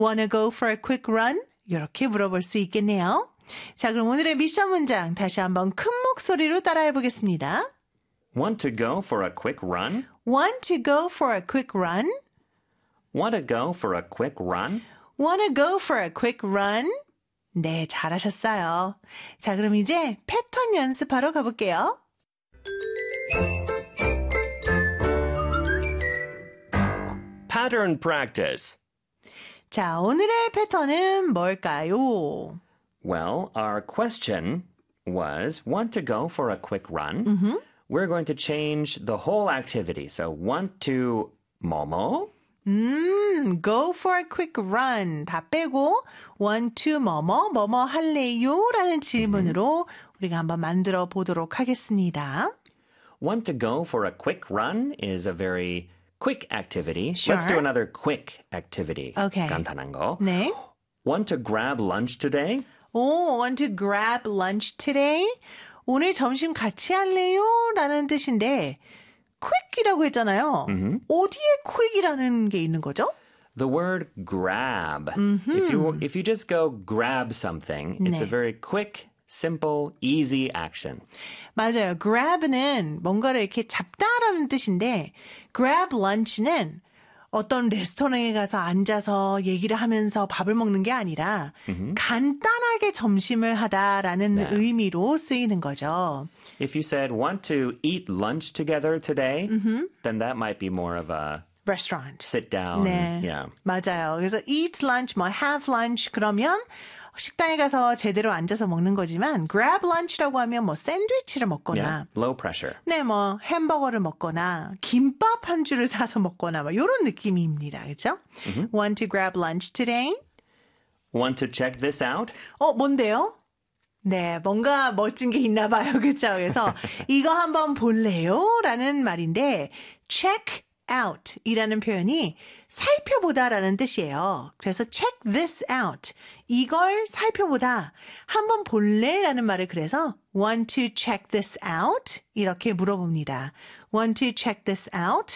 Wanna go for a quick run? 이렇게 물어볼 수 있겠네요. 자, 그럼 오늘의 미션 문장 다시 한번 큰 목소리로 따라해 보겠습니다. Want to go for a quick run? Want to go for a quick run? Want to go for a quick run? Wanna go for a quick run? 네, 잘하셨어요. 자, 그럼 이제 패턴 연습하러 가볼게요. Pattern practice. 자, 오늘의 패턴은 뭘까요? Well, our question was want to go for a quick run. We're going to change the whole activity. So want to 뭐뭐. Go for a quick run. 다 빼고 want to 뭐뭐 할래요? 라는 질문으로 우리가 한번 만들어 보도록 하겠습니다. Want to go for a quick run is a very quick activity. Sure. Let's do another quick activity. Okay. 간단한 거. 네. Want to grab lunch today? Want to grab lunch today? 오늘 점심 같이 할래요? 라는 뜻인데 quick이라고 했잖아요. 어디에 quick이라는 게 있는 거죠? The word grab. If you just go grab something, it's a 네. very quick, simple, easy action. 맞아요. grab는 뭔가를 이렇게 잡다라는 뜻인데 grab lunch는 어떤 레스토랑에 가서 앉아서 얘기를 하면서 밥을 먹는 게 아니라 간단하게 점심을 하다라는 네. 의미로 쓰이는 거죠. If you said want to eat lunch together today, then that might be more of a restaurant. sit down. 네, Yeah. 맞아요. 그래서 eat lunch, have lunch 그러면 식당에 가서 제대로 앉아서 먹는 거지만 grab lunch라고 하면 샌드위치를 먹거나 Yeah. Low pressure. 네, 햄버거를 먹거나 김밥 한 줄을 사서 먹거나 이런 느낌입니다. 그렇죠? Want to grab lunch today? Want to check this out? 뭔데요? 네, 뭔가 멋진 게 있나 봐요. 그렇죠? 그래서 이거 한번 볼래요? 라는 말인데 check out 이라는 표현이 살펴보다라는 뜻이에요. 그래서 check this out. 이걸 살펴보다. 한번 볼래? 라는 말을 그래서 want to check this out? 이렇게 물어봅니다. Want to check this out?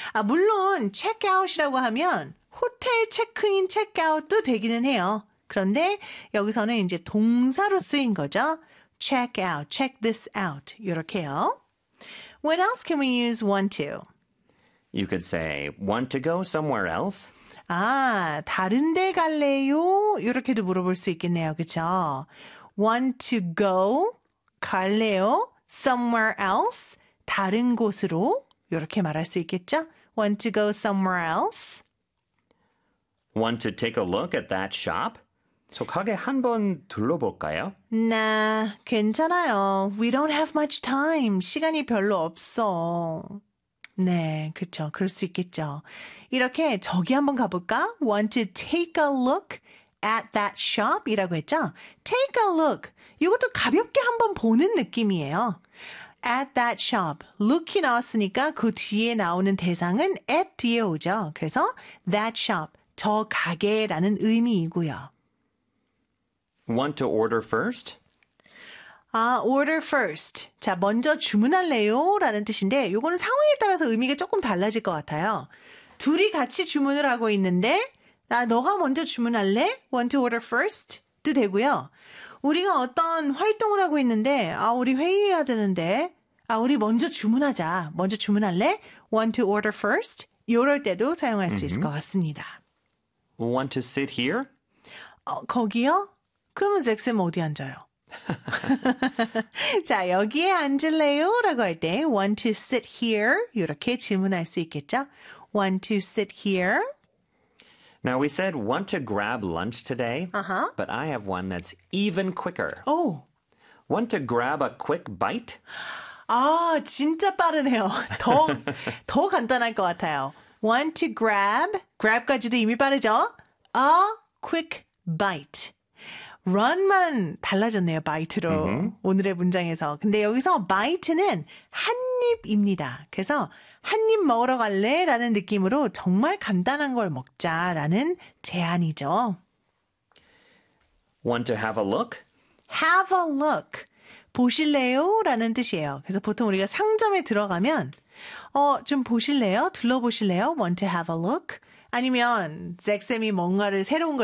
물론 check out이라고 하면 호텔 체크인, 체크아웃도 되기는 해요. 그런데 여기서는 이제 동사로 쓰인 거죠. check out, check this out. 이렇게요. When else can we use want to? You could say, want to go somewhere else? 다른 데 갈래요? 이렇게도 물어볼 수 있겠네요. 그렇죠? Want to go, 갈래요? Somewhere else, 다른 곳으로 이렇게 말할 수 있겠죠? Want to go somewhere else? Want to take a look at that shop? 저 가게 한번 둘러볼까요? Nah, 괜찮아요. We don't have much time. 시간이 별로 없어. 네, 그렇죠. 그럴 수 있겠죠. 이렇게 저기 한번 가볼까? Want to take a look at that shop? 이라고 했죠? Take a look. 이것도 가볍게 한번 보는 느낌이에요. At that shop. look이 나왔으니까 그 뒤에 나오는 대상은 at 뒤에 오죠. 그래서 that shop. 저 가게라는 의미이고요. Want to order first? order first. 자, 먼저 주문할래요? 라는 뜻인데 요거는 상황에 따라서 의미가 조금 달라질 것 같아요. 둘이 같이 주문을 하고 있는데 너가 먼저 주문할래? Want to order first? 도 되고요. 우리가 어떤 활동을 하고 있는데 우리 회의해야 되는데 우리 먼저 주문하자. 먼저 주문할래? Want to order first? 이럴 때도 사용할 수 있을 것 같습니다. Want to sit here? 거기요? 그러면 잭쌤 어디 앉아요? 자, 여기에 앉을래요? 라고 할 때 want to sit here 이렇게 질문할 수 있겠죠? Want to sit here? Now we said want to grab lunch today, but I have one that's even quicker. Want to grab a quick bite? 진짜 빠르네요. 더 간단할 것 같아요. Want to grab까지도 이미 빠르죠? A quick bite. run만 달라졌네요. bite로. 오늘의 문장에서. 근데 여기서 bite는 한 입입니다. 그래서 한 입 먹으러 갈래? 라는 느낌으로 정말 간단한 걸 먹자라는 제안이죠. Want to have a look? have a look. 보실래요? 라는 뜻이에요. 그래서 보통 우리가 상점에 들어가면 좀 보실래요? 둘러보실래요? Want to have a look? 아니면 잭쌤이 뭔가를 새로운 걸